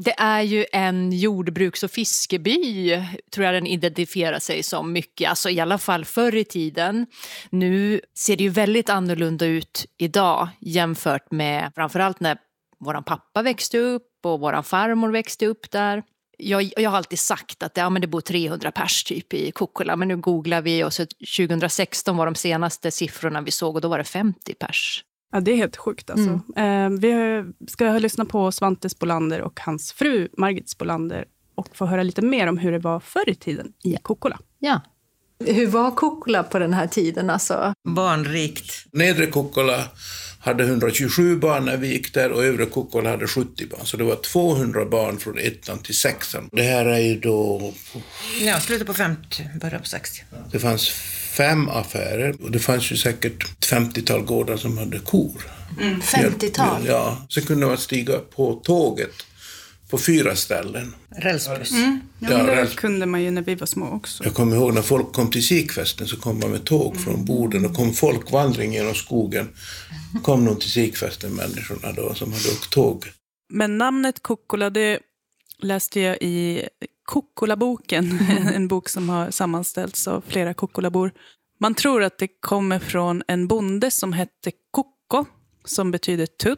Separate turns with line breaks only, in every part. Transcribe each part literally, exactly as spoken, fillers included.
Det är ju en jordbruks- och fiskeby, tror jag den identifierar sig som mycket. Alltså i alla fall förr i tiden. Nu ser det ju väldigt annorlunda ut idag jämfört med framförallt när våran pappa växte upp och våran farmor växte upp där. Jag, jag har alltid sagt att ja, men det bor trehundra pers typ i Kokkola, men nu googlar vi och så tjugohundrasexton var de senaste siffrorna vi såg och då var det femtio pers.
Ja, det är helt sjukt alltså. Mm. Eh, vi ska lyssna på Svante Spolander och hans fru Margit Spolander och få höra lite mer om hur det var förr i tiden i Kokkola.
Ja. Hur var Kokkola på den här tiden alltså?
Barnrikt.
Nedre Kokkola hade hundratjugosju barn när vi gick där och övre Kokkola hade sjuttio barn. Så det var tvåhundra barn från ettan till sexan. Det här är ju då...
Ja, slutet på femtio, början på sextio.
Det fanns fem affärer och det fanns ju säkert ett femtiotal gårdar som hade kor.
Mm, femtiotal?
Ja, så kunde man stiga på tåget på fyra ställen.
Rälsbuss.
Mm. Ja,
Ja,
men det
räls...
kunde man ju när vi var små också.
Jag kommer ihåg när folk kom till Sikfesten så kom man med tåg mm. från Boden och kom folkvandring genom skogen. Kom nog till Sikfesten människorna då som hade åkt tåg.
Men namnet Kokkola, det läste jag i Kokkola-boken. En bok som har sammanställts av flera Kokkolabor. Man tror att det kommer från en bonde som hette Kokko, som betyder tupp.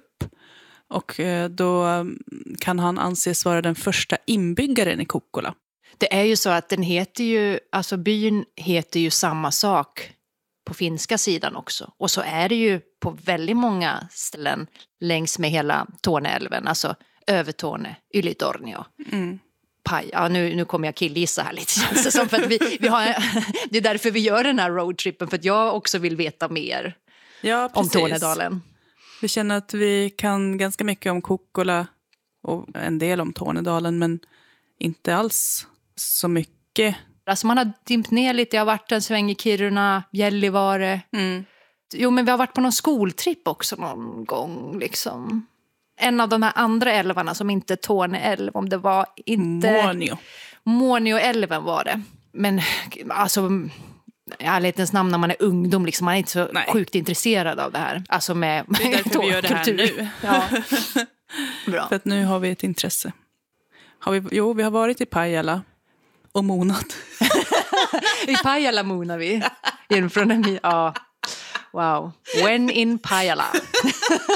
Och då kan han anses vara den första inbyggaren i Kokkola.
Det är ju så att den heter ju, alltså byn heter ju samma sak på finska sidan också. Och så är det ju på väldigt många ställen längs med hela Torneälven. Alltså Övertorne, Ylitornio, mm. Paj. Ja, nu, nu kommer jag killgissa här lite. Känns det, som för att vi, vi har, det är därför vi gör den här roadtrippen. För att jag också vill veta mer
ja,
om Tornedalen.
Vi känner att vi kan ganska mycket om Kokkola och en del om Tornedalen. Men inte alls så mycket.
Alltså man har dimpt ner lite. Jag har varit en sväng i Kiruna, Gällivare. Mm. Jo, men vi har varit på någon skoltripp också någon gång liksom. En av de här andra älvarna som inte är Torneälv, om det var inte...
Månio.
Månioälven var det. Men alltså, i ärlighetens namn när man är ungdom, liksom, man är inte så Nej. sjukt intresserad av det här. Alltså med
det är därför vi gör det här nu.
Ja. Bra.
För att nu har vi ett intresse. Har vi, jo, vi har varit i Pajala och monat.
I Pajala monar vi. Från en, ja. Wow. When in Pajala.